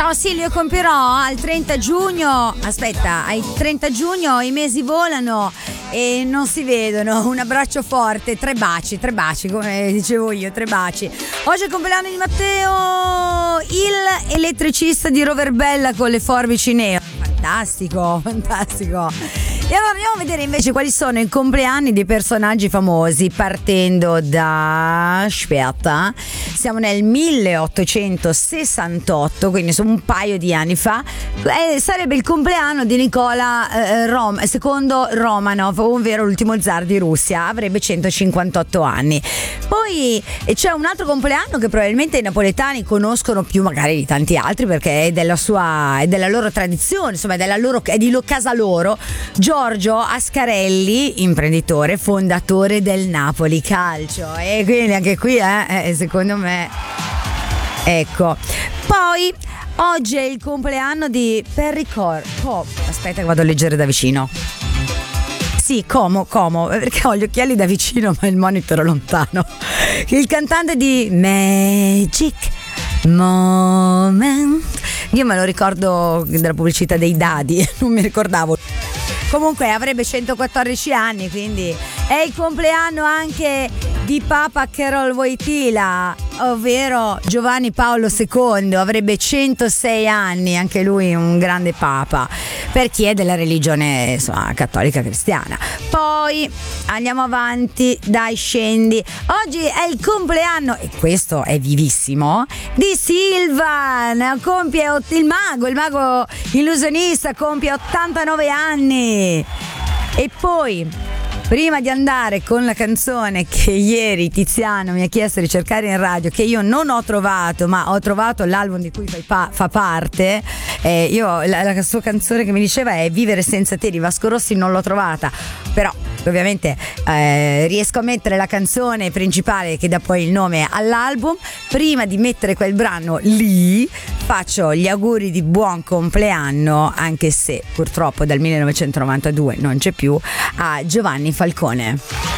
Ciao Silvio, compierò al 30 giugno, aspetta, ai 30 giugno i mesi volano e non si vedono. Un abbraccio forte, tre baci, come dicevo io, 3 baci. Oggi è il compleanno di Matteo, il elettricista di Roverbella con le forbici nere. Fantastico. E allora andiamo a vedere invece quali sono i compleanni di personaggi famosi, partendo da, aspetta, siamo nel 1868, quindi sono un paio di anni fa. Sarebbe il compleanno di Nicola II Romanov, ovvero l'ultimo zar di Russia. Avrebbe 158 anni. Poi c'è un altro compleanno che probabilmente i napoletani conoscono più magari di tanti altri, perché è della loro tradizione, insomma è di casa loro. Giorgio Ascarelli, imprenditore, fondatore del Napoli Calcio, e quindi anche qui secondo me, ecco. Poi oggi è il compleanno di Perry aspetta che vado a leggere da vicino. Sì, Como, perché ho gli occhiali da vicino ma il monitor è lontano. Il cantante di Magic Moment, io me lo ricordo della pubblicità dei dadi, non mi ricordavo. Comunque avrebbe 114 anni, quindi è il compleanno anche di Papa Carol Wojtyla, ovvero Giovanni Paolo II, avrebbe 106 anni, anche lui un grande papa, per chi è della religione cattolica cristiana. Poi andiamo avanti, dai scendi. Oggi è il compleanno, e questo è vivissimo, di Silvan, compie il mago illusionista, compie 89 anni. E poi, prima di andare con la canzone che ieri Tiziano mi ha chiesto di cercare in radio, che io non ho trovato, ma ho trovato l'album di cui fa parte, la sua canzone che mi diceva è Vivere senza te di Vasco Rossi, non l'ho trovata, però ovviamente riesco a mettere la canzone principale che dà poi il nome all'album. Prima di mettere quel brano lì faccio gli auguri di buon compleanno, anche se purtroppo dal 1992 non c'è più, a Giovanni Falcone.